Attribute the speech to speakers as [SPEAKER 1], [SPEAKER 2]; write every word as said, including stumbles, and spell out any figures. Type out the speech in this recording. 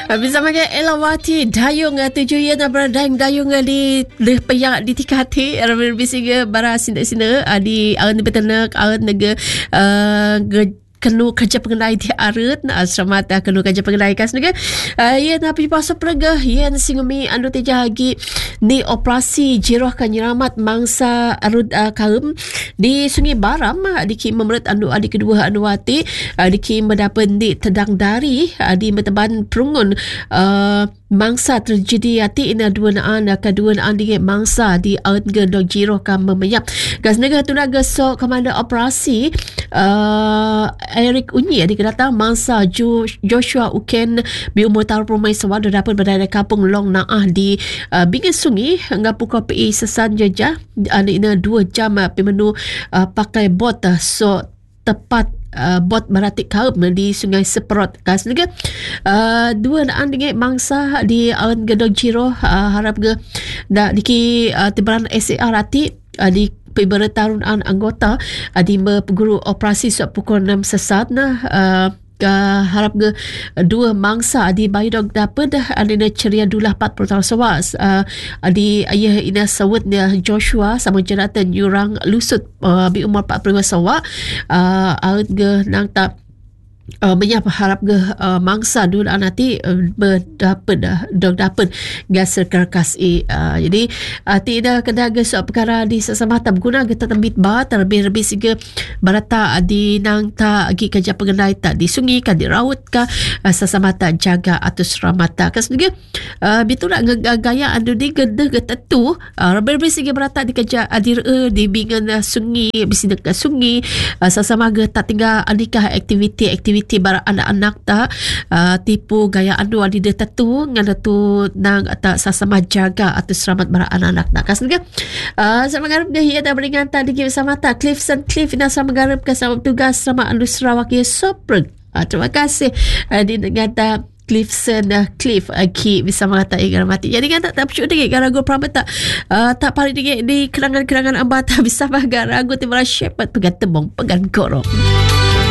[SPEAKER 1] Bersama dengan Elawati Dayung tujuh ya na berdayung dayung di di peyak di tikati lebih singa bara sinda-sinda di aun betenak aun nega kenu kerja pengenai di arut na asramata kenu kerja pengenai kas nega ya na pi pasal perga ya singumi anu tejagi ni operasi jiroh kanyiramat mangsa arut uh, kaum di Sungai Baram di ki memerut anu adik kedua Anuwati uh, di ki mendapat di tedang dari uh, di Meteban Perungun uh, mangsa terjadi ati ina dua naan kedua naan di mangsa di aut gedog jiroh kam memenyap gas nega tunaga so komanda operasi uh, Eric Unyi adik datang mangsa jo, Joshua Uken berumur tahun perumai sewada dapat berada kampung Long Naah di uh, Bingin Sungi hingga pukul P I sesan jejah uh, ina dua jam uh, pemenu uh, pakai bot uh, so tepat Uh, bot baratik kaum di Sungai Seperot kas juga uh, dua naan dengan mangsa di aun gedog jiroh uh, harap ke dak diki uh, tibaran S A R ati uh, di pemberitahuan anggota uh, di guru operasi suap pukul enam sesat nah uh, Uh, harap ke dua mangsa di Baidog dapat adina ceria dulah empat puluh tahun sewas uh, di ayah ina sawut Joshua sama jenatan Yurang Lusut uh, bi umur empat puluh sewa uh, out ke nang tak Uh, menyapa harap ke uh, mangsa dulu nanti uh, berdapat dah dog dapat gas kerkas i uh, jadi uh, tidak kena ke soal perkara di sesamata guna kita tembit ba terlebih lebih siga barata di nang ta agi kerja pengendai tak di sungai kan di raut ka uh, sesamata jaga atau seramata kas juga uh, bitu nak gaya anu di gede getetu uh, lebih lebih siga barata di kerja adir uh, di bingan uh, sungai bisi dekat sungai uh, sesama ge tak tinggal adikah aktiviti aktiviti aktiviti bara anak-anak ta uh, tipu gaya anu adi de tetu ngana tu nang ata sasama jaga atau selamat bara anak-anak nak kas ke uh, sama garap dia ada beringan tadi bersama ta Cliffson Cliff ina sama garap ke sama tugas sama anu Sarawak ya sopreg uh, terima kasih uh, di negara Cliffson uh, Cliff aki bisa mengata ingat mati jadi kan tak tak percaya dengan garago pramata uh, tak pari dengan di kerangan-kerangan ambata bisa bagarago timara shepherd pegan tembong pegan korong.